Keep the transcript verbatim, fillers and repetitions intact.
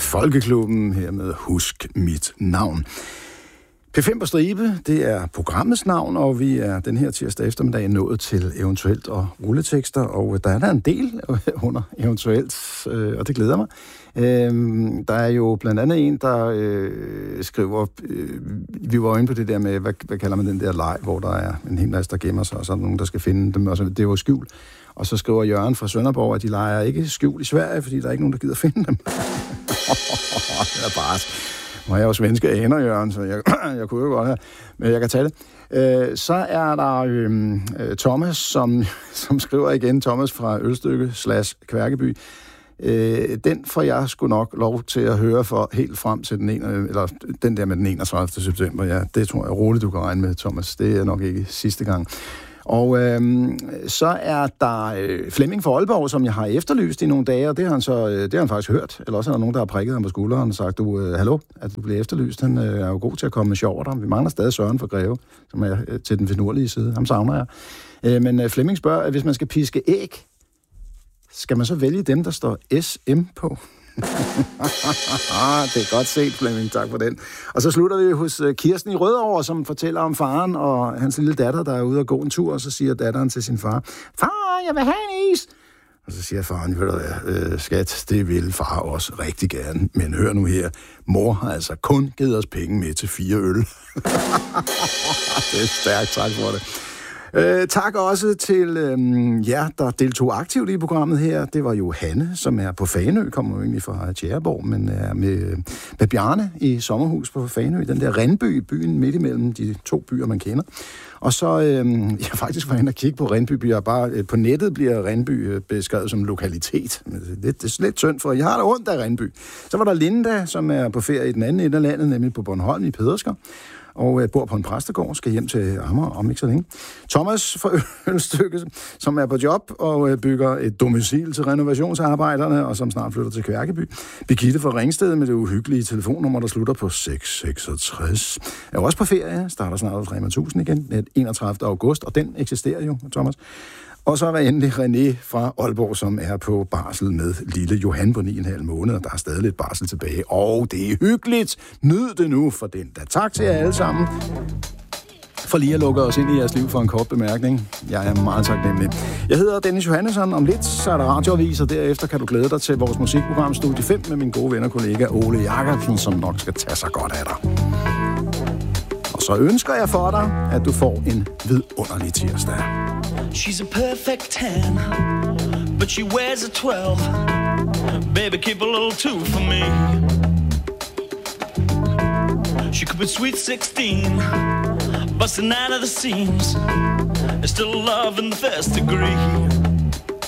Folkeklubben her med Husk Mit Navn. P fem på stribe, det er programmets navn, og vi er den her tirsdag eftermiddag nået til eventuelt og rulletekster, og der er der en del under eventuelt, og det glæder mig. Der er jo blandt andet en, der øh, skriver, øh, vi var inde på det der med, hvad, hvad kalder man den der leg, hvor der er en hel masse, der gemmer sig, og så er der nogen, der skal finde dem, og så, det er jo skjul. Og så skriver Jørgen fra Sønderborg, at de leger ikke skjul i Sverige, fordi der er ikke nogen, der gider finde dem. Det er bare... Nu er jeg jo svenske aner, Jørgen, så jeg, jeg kunne jo godt have, men jeg kan tage det. Øh, så er der øh, Thomas, som, som skriver igen, Thomas fra Ølstykke slash Kværkeby. Øh, den får jeg sgu nok lov til at høre for helt frem til den, ene, eller den der med den enogtredivte september. Ja, det tror jeg roligt, du kan regne med, Thomas. Det er nok ikke sidste gang. Og øhm, så er der øh, Flemming fra Aalborg, som jeg har efterlyst i nogle dage, og det har han, så, øh, det har han faktisk hørt. Eller også er der nogen, der har prikket ham på skulderen og sagt, du, øh, hallo, at du bliver efterlyst. Han øh, er jo god til at komme med sjovere. Vi mangler stadig Søren fra Greve, som er øh, til den finurlige side. Ham savner jeg. Øh, men øh, Flemming spørger, at hvis man skal piske æg, skal man så vælge dem, der står S M på? Det er godt set, Flemming. Tak for den. Og så slutter vi hos Kirsten i Rødovre, som fortæller om faren og hans lille datter, der er ude og gå en tur, og så siger datteren til sin far, far, jeg vil have en is. Og så siger faren, ved du hvad, skat, det vil far også rigtig gerne. Men hør nu her, mor har altså kun givet os penge med til fire øl. Det er stærkt, tak for det. Øh, tak også til øh, jer, der deltog aktivt i programmet her. Det var jo Hanne, som er på Fanø, kommer jo egentlig fra Tjæreborg, men er med, med Bjarne i sommerhus på Fanø, den der Rindby, byen midt imellem de to byer, man kender. Og så, øh, jeg faktisk var inde og kigge på Rindby, og bare øh, på nettet bliver Rindby beskrevet som lokalitet. Det, det er lidt synd, for jeg har da ondt af Rindby. Så var der Linda, som er på ferie i den anden ende af landet, nemlig på Bornholm i Pedersker, og øh, bor på en præstegård, skal hjem til Amager om ikke så længe. Thomas fra Ølstykke, som er på job og øh, bygger et domicil til renovationsarbejderne, og som snart flytter til Kværkeby. Birgitte fra Ringsted med det uhyggelige telefonnummer, der slutter på seks seksogtres. Er også på ferie, starter snart hos Rema tusind igen, den enogtredivte august, og den eksisterer jo, Thomas. Og så er der endelig René fra Aalborg, som er på barsel med lille Johan på ni og en halv måned, og der er stadig lidt barsel tilbage. Og det er hyggeligt. Nyd det nu for den der. Tak til jer alle sammen for lige at lukke os ind i jeres liv for en kort bemærkning. Jeg er meget taknemmelig. Jeg hedder Dennis Johannesson. Om lidt så er der radioavis, og derefter kan du glæde dig til vores musikprogram Studie fem med min gode ven og kollega Ole Jacobsen, som nok skal tage sig godt af dig. Og så ønsker jeg for dig, at du får en vidunderlig tirsdag. She's a perfect ten, but she wears a twelve. Baby, keep a little two for me. She could be sweet sixteen, busting out of the seams, and still love in the first degree.